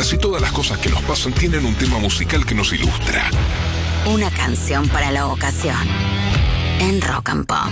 Casi todas las cosas que nos pasan tienen un tema musical que nos ilustra. Una canción para la ocasión. En Rock and Pop.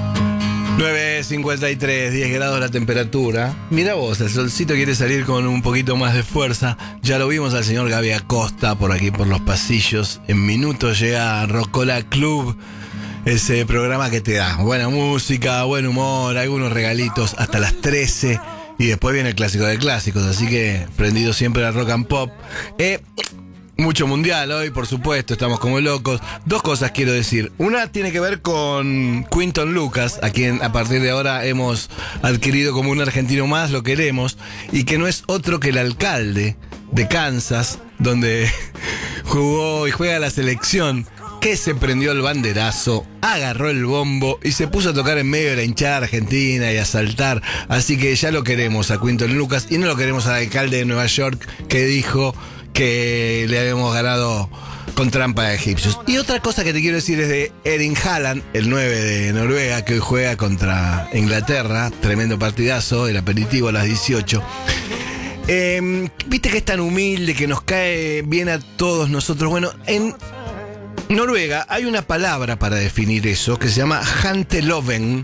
9:53, 10 grados la temperatura. Mira vos, el solcito quiere salir con un poquito más de fuerza. Ya lo vimos al señor Gaby Acosta por aquí por los pasillos. En minutos llega Rocola Club, ese programa que te da buena música, buen humor, algunos regalitos hasta las 13. Y después viene el clásico de clásicos, así que prendido siempre a Rock and Pop. Mucho mundial hoy, por supuesto, estamos como locos. Dos cosas quiero decir. Una tiene que ver con Quinton Lucas, a quien a partir de ahora hemos adquirido como un argentino más, lo queremos, y que no es otro que el alcalde de Kansas, donde jugó y juega la selección, que se prendió el banderazo, agarró el bombo y se puso a tocar en medio de la hinchada argentina y a saltar. Así que ya lo queremos a Quinton Lucas y no lo queremos al alcalde de Nueva York, que dijo que le habíamos ganado con trampa de egipcios. Y otra cosa que te quiero decir es de Erling Haaland, el 9 de Noruega, que hoy juega contra Inglaterra. Tremendo partidazo, el aperitivo a las 18. Viste que es tan humilde, que nos cae bien a todos nosotros. Bueno, en Noruega hay una palabra para definir eso que se llama janteloven,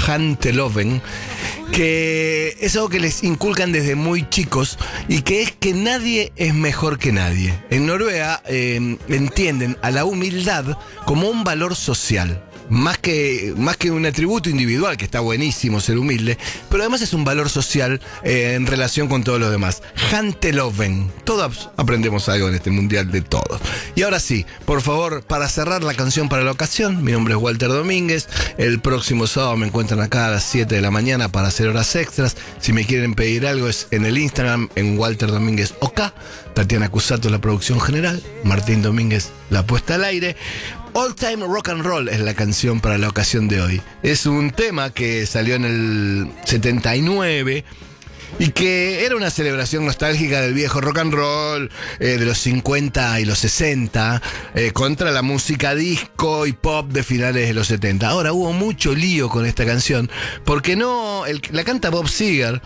que es algo que les inculcan desde muy chicos y que es que nadie es mejor que nadie. En Noruega entienden a la humildad como un valor social. Más que un atributo individual, que está buenísimo ser humilde, pero además es un valor social en relación con todos los demás. Janteloven. Todos aprendemos algo en este mundial de todos. Y ahora sí, por favor, para cerrar la canción para la ocasión, mi nombre es Walter Domínguez. El próximo sábado me encuentran acá a las 7 de la mañana para hacer horas extras. Si me quieren pedir algo es en el Instagram, en Walter Domínguez OK. Tatiana Cusato, la producción general. Martín Domínguez, la puesta al aire. All Time Rock and Roll es la canción para la ocasión de hoy. Es un tema que salió en el 79 y que era una celebración nostálgica del viejo rock and roll, de los 50 y los 60, contra la música disco y pop de finales de los 70. Ahora hubo mucho lío con esta canción, porque la canta Bob Seger.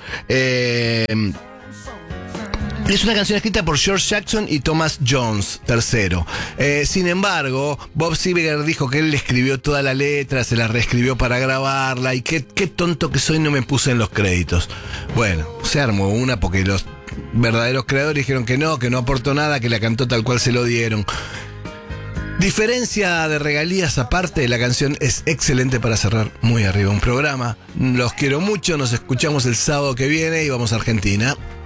Es una canción escrita por George Jackson y Thomas Jones III. Sin embargo, Bob Seger dijo que él le escribió toda la letra, se la reescribió para grabarla y qué tonto que soy, no me puse en los créditos. Bueno, se armó una porque los verdaderos creadores dijeron que no aportó nada, que la cantó tal cual se lo dieron. Diferencia de regalías aparte, la canción es excelente para cerrar muy arriba un programa. Los quiero mucho, nos escuchamos el sábado que viene y vamos a Argentina.